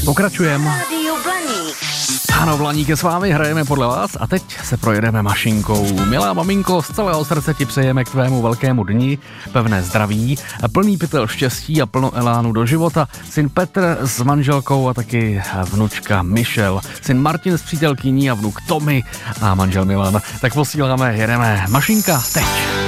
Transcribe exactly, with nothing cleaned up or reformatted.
Pokračujeme. Ano, Blaník je s vámi, hrajeme podle vás a teď se projedeme mašinkou. Milá maminko, z celého srdce ti přejeme k tvému velkému dni pevné zdraví, plný pytel štěstí a plno elánu do života. Syn Petr s manželkou a taky vnučka Michelle, syn Martin s přítelkyní a vnuk Tommy a manžel Milan. Tak posíláme, jedeme. Mašinka teď.